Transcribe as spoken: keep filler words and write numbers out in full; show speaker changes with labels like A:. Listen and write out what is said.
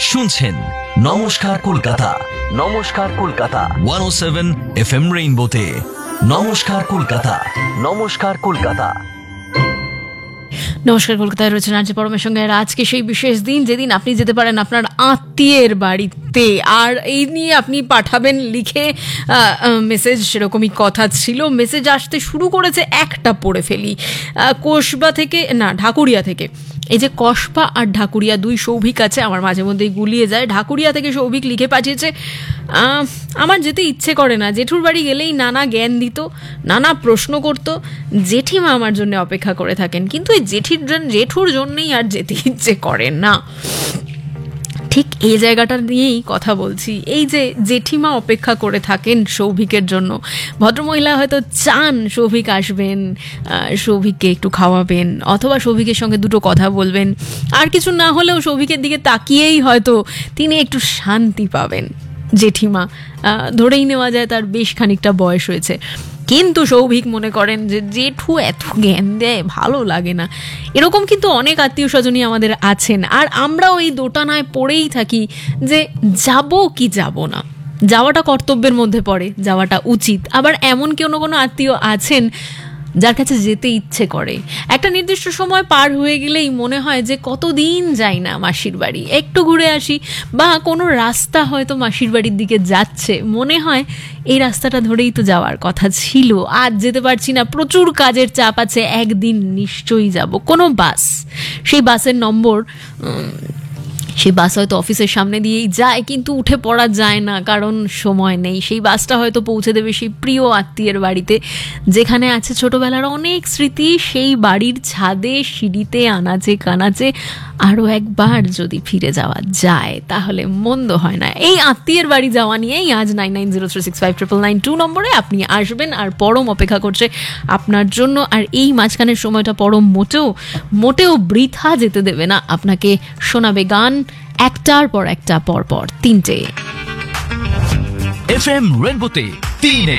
A: শুনছেন নমস্কার কলকাতা, নমস্কার কলকাতা একশো সাত এফএম রেইনবোতে। নমস্কার কলকাতা, নমস্কার কলকাতা।
B: নমস্কার কলকাতায় রয়েছেন আর্য পরমের সঙ্গে। আর আজকে সেই বিশেষ দিন যেদিন আপনি যেতে পারেন আপনার আত্মীয়ের বাড়িতে, আর এই নিয়ে আপনি পাঠাবেন লিখে মেসেজ, সেরকমই কথা ছিল। মেসেজ আসতে শুরু করেছে, একটা পড়ে ফেলি। কসবা থেকে না ঢাকুরিয়া থেকে, এই যে কসবা আর ঢাকুরিয়া দুই সৌভিক আছে, আমার মাঝে মধ্যেই গুলিয়ে যায়। ঢাকুরিয়া থেকে সৌভিক লিখে পাঠিয়েছে, আমার যেতে ইচ্ছে করে না, জেঠুর বাড়ি গেলেই নানা জ্ঞান দিত, নানা প্রশ্ন করত, জেঠিমা আমার জন্য অপেক্ষা করে থাকেন, কিন্তু এই জেঠির জেঠুর জন্যই আর যেতে ইচ্ছে করে না। ঠিক এই জায়গাটা নিয়েই কথা বলছি। এই যে জেঠিমা অপেক্ষা করে থাকেন সৌভিকের জন্য, ভদ্রমহিলা হয়তো চান সৌভিক আসবেন, সৌভিককে একটু খাওয়াবেন, অথবা সৌভিকের সঙ্গে দুটো কথা বলবেন, আর কিছু না হলেও সৌভিকের দিকে তাকিয়েই হয়তো তিনি একটু শান্তি পাবেন। জেঠিমা ধরেই নেওয়া যায় তার বেশ খানিকটা বয়স হয়েছে, কিন্তু সৌভিক মনে করেন যে জেঠু এত জ্ঞান দেয়, ভালো লাগে না। এরকম কিন্তু অনেক আত্মীয় স্বজনই আমাদের আছেন, আর আমরাও এই দোটানায় পড়েই থাকি যে যাব কি যাব না। যাওয়াটা কর্তব্যের মধ্যে পড়ে, যাওয়াটা উচিত। আবার এমন কোনো কোনো আত্মীয় আছেন যার কাছে যেতে ইচ্ছে করে। একটা নির্দিষ্ট সময় পার হয়ে গেলেই মনে হয় যে কতদিন যাই না মাসির বাড়ি, একটু ঘুরে আসি। বা কোনো রাস্তা হয়তো মাসির বাড়ির দিকে যাচ্ছে, মনে হয় এই রাস্তাটা ধরেই তো যাওয়ার কথা ছিল, আজ যেতে পারছি না, প্রচুর কাজের চাপ আছে, একদিন নিশ্চয়ই যাব। কোনো বাস, সেই বাসের নম্বর, সেই বাস হয়তো অফিসের সামনে দিয়েই যায়, কিন্তু উঠে পড়া যায় না, কারণ সময় নেই। সেই বাসটা হয়তো পৌঁছে দেবে সেই প্রিয় আত্মীয়ের বাড়িতে, যেখানে আছে ছোটবেলার অনেক স্মৃতি। সেই বাড়ির ছাদে, সিঁড়িতে, আনাচে কানাচে আরও একবার যদি ফিরে যাওয়া যায় তাহলে মন্দ হয় না। এই আত্মীয়ের বাড়ি যাওয়া নিয়েই আজ nine nine zero three six five triple nine two নম্বরে আপনি আসবেন, আর পরম অপেক্ষা করছে আপনার জন্য। আর এই মাঝখানের সময়টা পরম মোটেও মোটেও বৃথা যেতে দেবে না, আপনাকে শোনাবে গান একটার পর একটা, পর পর তিনটে।
A: এফএম রেইনবোতে তিন